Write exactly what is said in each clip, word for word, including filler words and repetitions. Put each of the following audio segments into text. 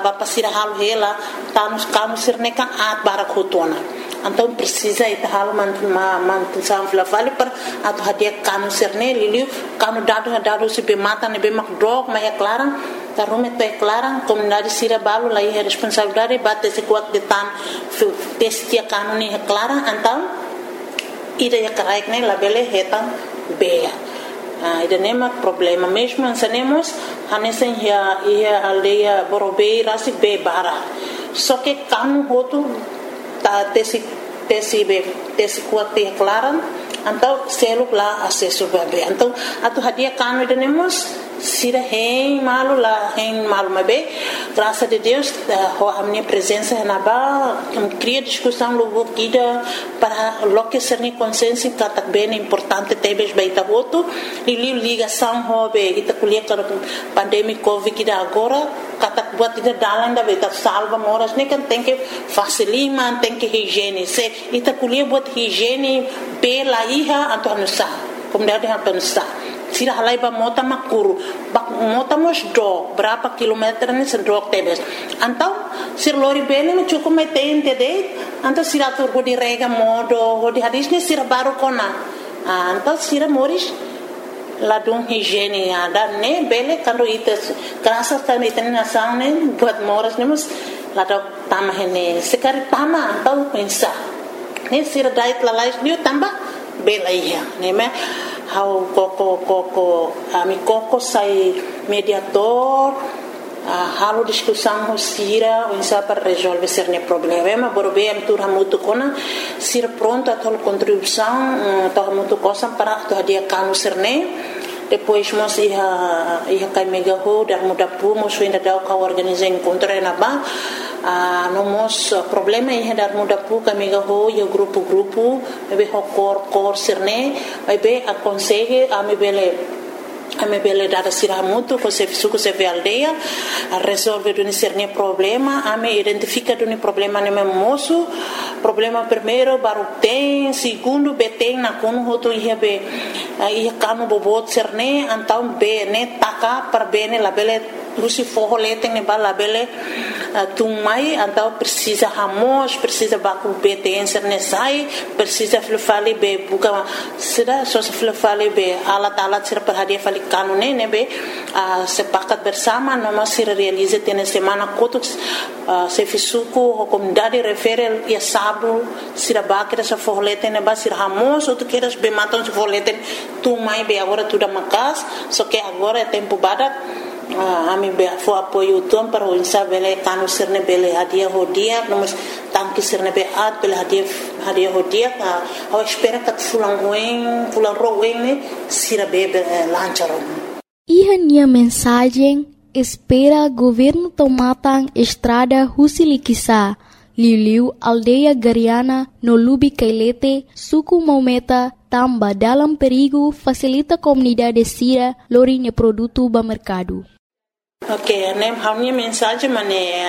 bapa sira halu hela tanus kanu sirneka at barak hutona. Então precisa ita halu mantusan filafali per atau hadia kanu sirne liliu kanu dado dado se be mata ne be mak drog ma é clara ta rumet pe clara comunidade sira balu lá é responsabilidade bate se kuat de tan testia kanu ni é clara então ida ya karaik ne labele hetan beia. Ah, ida nema problema mesmo ansanemos hanesen ya ia aldeia borobei rasi be bara. Só que kanu hotu ta tesi tesi be tesi kuat te clara então selo lá acesso bebe então atu hadia kanu tenemos sira hein malu lá hein malu mabe graças a Deus ho a minha presença na ba cria discussão logo guida para lo que ser ni consciência que bem importante tebes baita voto e ligação hobe ita kulia para pandemia covid que agora kata buat ida dalan da beta salva moras ne kan tem que facilima tem que higiene se ita kulia buat higiene pela iha atau nusa comunidade atau nusa sira halai ba mota makuru ba mota mos do berapa kilometer ni sendok tebes antau sir lori bele me cukup metente de antau sira tur di rega modo di hadis ni sira baru kona antau sira moris ladung higiene ada ne bele kando ites kerasa kami itene nasane buat moras ni mus ladau tamah ini sekali tama antau pensa ni sira dait lalais ni tambah bela iya ne me how koko koko ami koko sai mediador uh, halo discussão ho sira o insa para resolver cerne problema borbe am tur hamutu kona sira pronto a tol contribuição to hamutu cosa para to dia kanu cerne depois mos ia ia kai mega ho dar muda pu mos ainda dau ka organizar encontro na ba ah no mos problema ia dar muda pu ka mega ho yo grupo grupo be ho cor cor cerne vai be aconselhe a me bele a me bele dada sira muito com se suco se ve aldeia a resolve do cerne problema a me identifica do problema no meu moço problema primeiro baru tem segundo beteng na kono hoto ia be ia kanu bobot cerne antau be ne taka per bene la bele rusi forro leteng ne bala bele tumai antau precisa hamos precisa baku beteng cerne sai precisa flufali be buka sida so flufali be alat alat sir per hadia fali kanu ne ne be sepakat bersama noma sir realize tene semana kotuk se fisuku comunidade referel ia sabu sira bakira sa forro leteng ne ba sir hamos ou tu queres be matam se forro leteng tu mai be agora tudo macas só que agora é tempo badak a mim be fo apoio tom para o insa bele kanu sirne bele hadia hodia nomos tanki sirne be at bele hadia hadia hodia a espera que fulan ruim fulan ruim ne sira be lancharon e minha mensagem espera governo tomatang estrada Husilikisa Liu aldeia Gariana no Lubi Kailete suku Maumeta tamba dalam perigo facilita comunidade sira lorinha produto ba mercado. Ok, nem a minha mensagem mané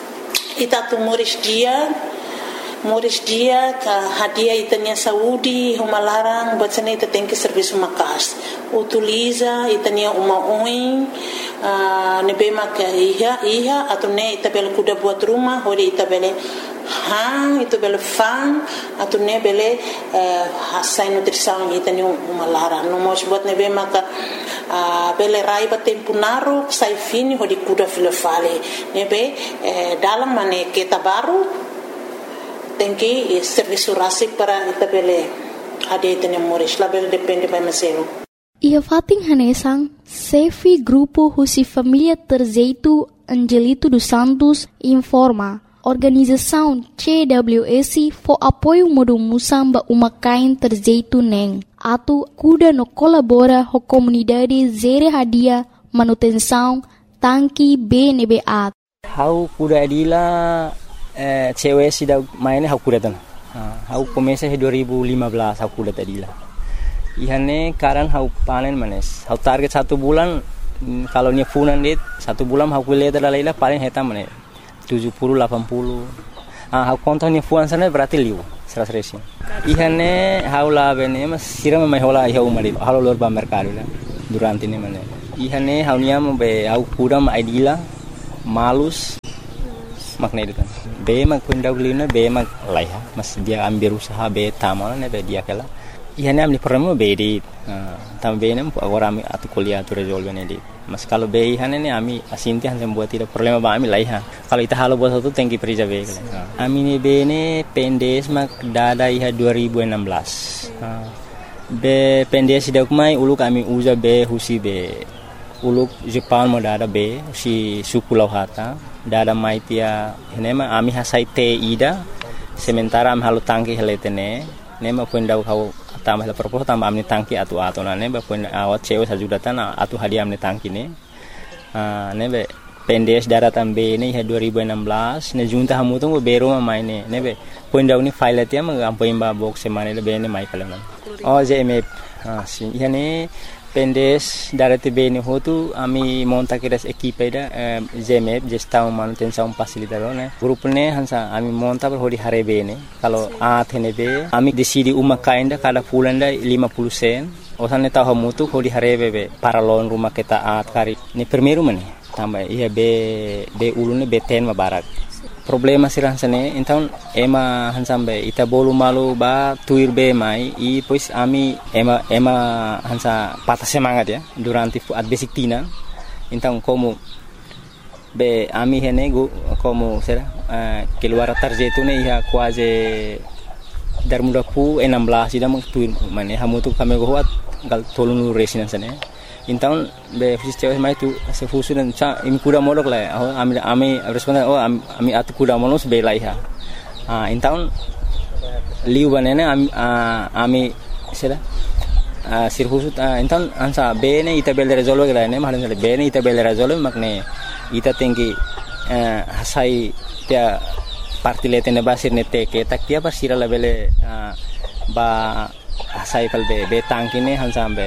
itatu moris dia moris dia ka hadia itania saúde uma larang bacana ita tem que serviço makas utiliza itania uma oin nebema ka iha iha atau ne ita bel kuda buat rumah hori ita bele hang itu bele fang atau ne bele hasai nutrição itania uma larang no mos buat nebema ka bele rai ba tempo naru sai fini hori kuda filofale nebe dalam mane kita baru tem que serviço rásico para itabele ade tene moris label depende by meselo ia fating hanesang Sefi grupo Husi Família Terzeito Angelito dos Santos informa organização C W S for apoio modo musamba uma kain terzeito neng atu kuda no colabora ho comunidade zere hadia manutenção tanki B N B A how kuda adila Eh, cewek sudah mainnya aku datang. Aku komesa dua ribu lima belas aku datang tadi lah. Ihane karan aku panen manes. Aku target satu bulan kalau nya funan dit satu bulan aku lihat dalai lah paling hetam manes tujuh puluh delapan puluh. Ah aku kontaknya fuan sana berarti liu seratus resi. Ihane aku lah bene mas siram mai hola iha umari. Halo lor ba mercado lah durante ini manes. Ihane aku nya mau be aku kuda ma idila malus makna itu. Be mak punda ulina be mak laiha, mas dia ambil usaha be tamal ne be dia kala. Iya ne amni problema be di. Tam be ne agora ami atu kuliah tu resolve ne di. Mas kalau be ihane ne ami asinti han sembuat tidak problema ba ami laiha. Kalau ita halo bos tu tengki perija be kala. Ami ne be ne pendes mak dada iha dua ribu enam belas. Be pendes dak mai uluk ami uza be husi be uluk Jepang mo dada be si suku lauhata dada mai tia nema ami hasai te ida sementara am halu tangki heletene nema punda kau tambah la propos tambah amni tangki atu atu na neba punda awat cewe sajudatan atu hadiah amni tangki ne nebe pendes dada tambe ne ha dua ribu enam belas ne junta hamu tu bero ma mai ne nebe punda uni file tia ma ampoim ba box semane le be ne mai kala oh je me ah si yani pendes darati bene hotu ami monta kiras equipe da zemep gestão manutenção facilitador né grupo ne hansa ami monta per hodi hare bene kalau a thene be ami decidi uma kainda kada pulanda lima puluh sen osan ta hamutu hodi hare be para lon rumah kita at kari ni primeiro mane tambah iya be be ulune be ten ma barak problema sirah sene então ema hansambe ita bolu malu ba tuir be mai i pois ami ema ema hansa patah semangat ya durante at basic tina então como be ami hene go como será uh, keluar tarjetu ne ia quase dar muda pu enam belas ida meng tuir mane hamu tu kami go hat gal tolunu resina sene então be fusis cewek mai tu se fusu dan cha imi kuda modok la oh ami ami responden oh ami atu kuda monos be laiha ah então liu banene ami ami sela ah sir fusu então ansa be ne ita bel resolve la ne mahan be ne ita bel resolve makne ita tinggi hasai tia parti letene basir ne te ke tak tia pasira la bele ba hasai kal be be tangkine hansa be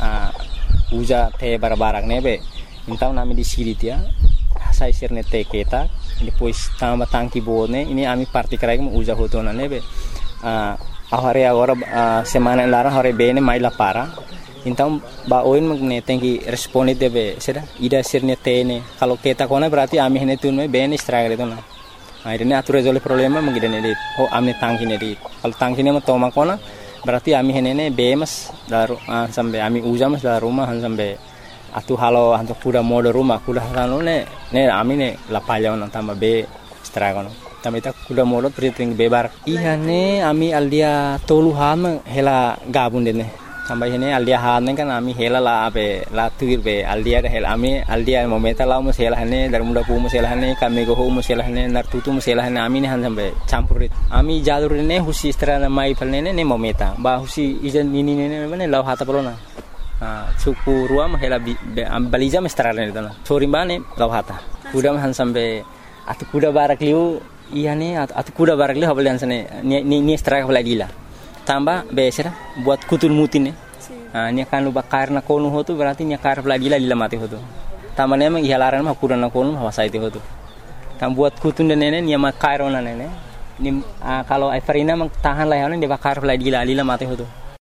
uja te barbarak nebe então nami di siri tia sai sirne te keta depois tamba tangki bone ini ami parti karai mo uja hotona nebe ah ahare agora semana lara hare bene mai la para então ba oin magne tenki responde debe seda ida sirne tene kalau keta kona berarti ami hene tunme bene struggle itu na akhirnya atu resolve problema mengidane di ho amne tangki ne di kalau tangki ne mo toma kona berarti ami henene bemas daru uh, sampai ami ujamas dari rumah sampai atu halo hantu kuda mode rumah kuda halo ne ne ami ne lapalya on tambah be stragono tambah ita kuda mode priting bebar iya ne ami aldia tolu ham hela gabun dene tambah hene aldia han kan ami hela la abe la tuir be aldia hela ami aldia momenta la mo hela hene dar muda pu mo hela hene kami go mo hela hene nar tutu mo hela hene ami ne han sampai campurit ami jalur ne husi strana mai palne ne momenta ba husi ijan ini ne ne lau hata pelona ah suku ruam hela am baliza mestrana ne tana sori bane lau hata kuda han sampai atu kuda barak liu iya ne atu kuda barak liu habalian sane ni ni straka baladila tambah besera buat kutul mutin ne ah ni kan lu bakar na kono hotu berarti ni kar baladila lila mati hotu tambah ne mang ihalaran ma kuda na kono hawasa itu hotu tam buat kutun dan nene ni ma kairo na nene ni kalau Everina mang tahan layanan dia bakar baladila lila mati hotu.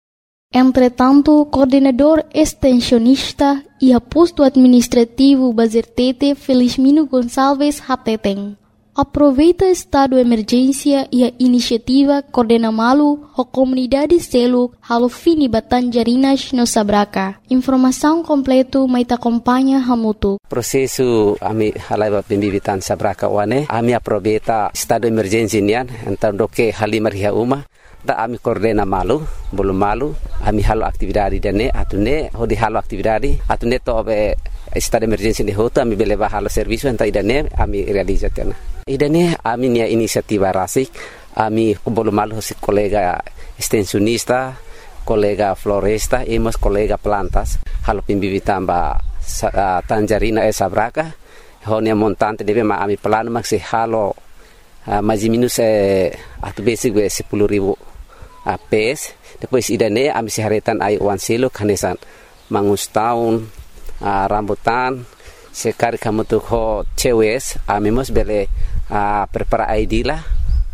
Entretanto, coordenador extensionista e posto administrativo Bazertete Felizmino Gonçalves Hateteng aproveita estado de emergência e a iniciativa Coordena Malu a comunidade selo halo fini Batanjarinas no Sabraca. Informação completo mai acompanha hamutu. Prosesu ami halai pembibitan Sabraca wane ami aproveita estado de emergência nian então doke halimar ria uma da ami Coordena Malu belum malu ami halo aktividade dene atune hodi halo aktividade atune to be estado de emergência de hoto ami beleva halo serviço então idane ami realizatena idane ami nia inisiativa rasik ami belum malu si kolega extensionista kolega floresta emos kolega plantas halo pimbibitan ba uh, Tanjarina e Sabraca honia montante debe ma ami plano maksi halo uh, mais minus eh, atu basic we sepuluh ribu uh, pes depois idane ami siharetan ai wan silo kanesan mangus tahun uh, rambutan sekar kamu tu ho cewes ami mos bele uh, prepara I D lah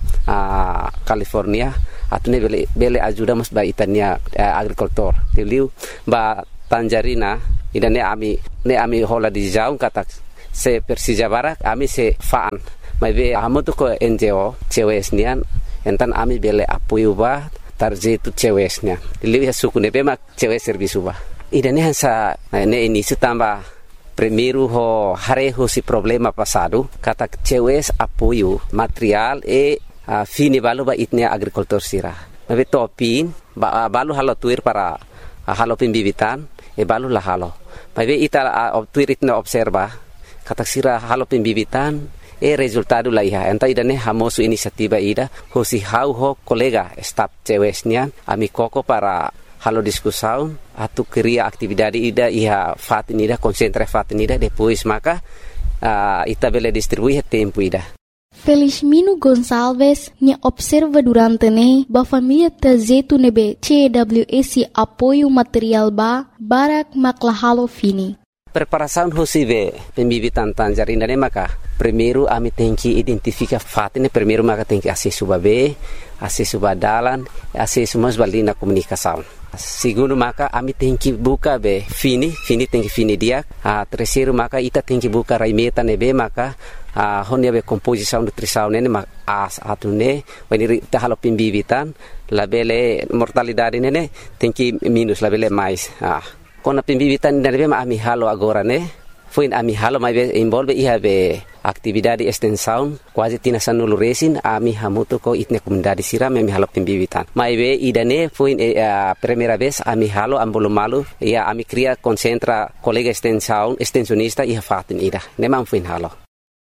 uh, California atune bele bele ajuda mos ba itania uh, agricultor teliu ba Tanjarina idane ami ne ami hola di jaung katak se Persija Barak ami se faan Mai be amo tu ko N G O cewek nian entan ami bele apoio ba tarjetu cewek nian. Lihat suku ne be mak cewek servis ba. Idane hansa ne ini setambah primeiro ho hareho si problema passado kata cewek apoio material e uh, fini balu ba itnia agricultor sira. Mai topin ba balu halo tuir para uh, halo pembibitan e balu lah halo. Mai be ita uh, tuir itna observa kata sira halo pembibitan e resultado la iha enta idane hamosu inisiativa ida hosi hau ho kolega staf cewek nian ami koko para halo discussão atu queria atividade ida iha fatin ida concentra fatin ida depois maka uh, ita bele distribuir tempo ida. Felizmino Gonçalves nya observa durante ne ba família Tazetu nebe C W S apoio material ba barak maklahalo fini. Preparação hosive pembibitan tanjarina ne maka primeiro ami tem que identificar fatin primeiro maka tem que acesso ba be acesso ba dalan acesso mas balina comunicação. Segundo maka ami tem que buka be fini fini tem que fini dia a terceiro maka ita tem que buka raimeta nebe maka a honia be composição nutrição nene mak as atune wani ta halo pembibitan labele mortalidade nene tem que minus labele mais ah kona pembibitan nebe ma ami halo agora ne foi ami halo mai be envolve iha be atividade extensão quase tina sanulu resin ami hamuto ko itne comunidade sira me ami halo pembibitan mai be idane foi a primeira vez ami halo ambolo malu ia ami cria concentra colega extensão extensionista iha fatin ida ne mam foi halo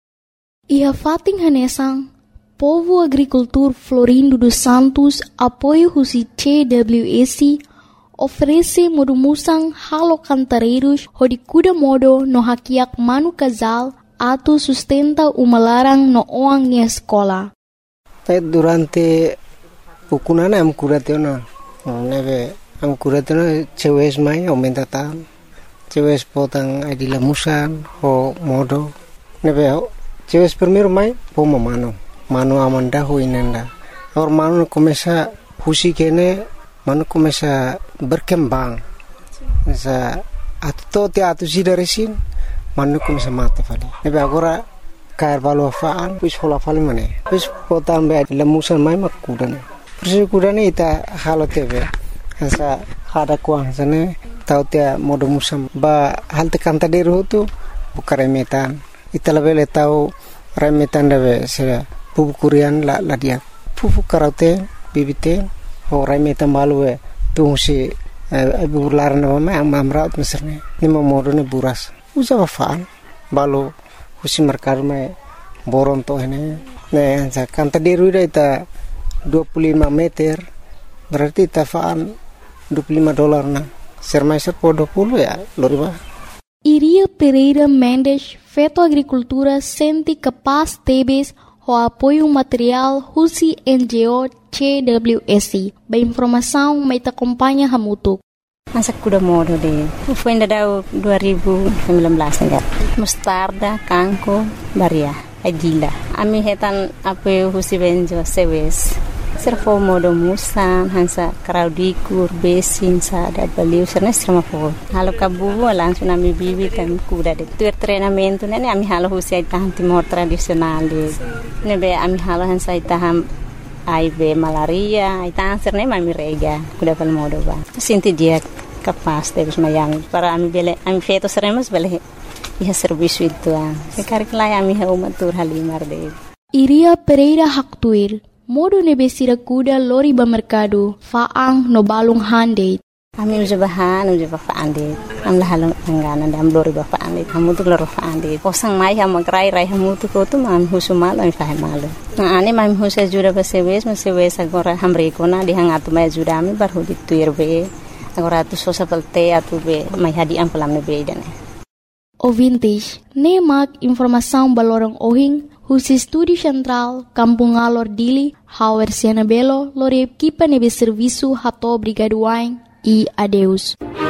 iha fatin hanesang Povo Agricultor Florindo dos Santos apoio husi C W S oferece modumusang halo cantareiros hodi kuda modo no hakiak manu casal atau sustenta umalarang no oang ni escola. Durante pukunana am kuratena neve am kuratena cewes mai aumenta tan cewes potang adila musan ho modo neve cewes primeiro mai pomo mano mano amanda ho inenda or mano começa husi kene mano começa berkembang sa atto te atu sidaresin manu kum samate fali nebe agora kair balu afaan pis hola fali mane pis potam be lemusan mai makudane pis kudane ita halotebe asa hada kuang sane taute modo musam ba halte kanta deru tu bukare metan ita lebele tau remetan debe se pupu kurian la la dia pupu karate bibite ho remetan balu e tu si ibu larna mama amamraut meserne ni modo ne buras usa faan balu husi merkar me boron to ini ne sa kanta deru ita dua puluh lima meter berarti ita faan dua puluh lima dolar na sermaiser po dua puluh ya loriba. Iria Pereira Mendes feto agricultura senti capaz tebes ho apoio material husi N G O C W S ba informação mai ta acompanha hamutuk. Masa kuda modo de foi ainda deu dua ribu sembilan belas enggak mustarda kangko baria adila ami hetan apa husi benjo sewes servo modo musan hansa kraudikur besin sada baliu serna serma po halo kabu langsung ami bibi kan kuda de tuer treinamento nene ami halo husi taham timor tradisional de nebe ami halo hansa taham I B malaria ita anserne mami rega kuda pal modo ba sinti dia capaz de mayang para ami bele ami feto seremos bele iha serviço itu ah sekarang lah ami ha umatur halimar de Iria Pereira haktuir modo nebe sira kuda lori ba mercado faang no balung hande ami uja bahan uja ba faande am la halong angana dam lori ba faande hamu tu loro faande posang mai ha magrai rai hamu tu ko tu man husumal ami fahe malu na ani mam husa jura ba sewes ma sewes agora hamre kona di hangatu mai jura ami bar hudi tuir be agora tu sosa pelte atu be mai hadi am pelam ne be dane o vintage ne mak informação balorong ohing husi studi central Kampung Alor Dili Hauer Sianabelo lori equipa nebe serviço hato brigaduain e adeus.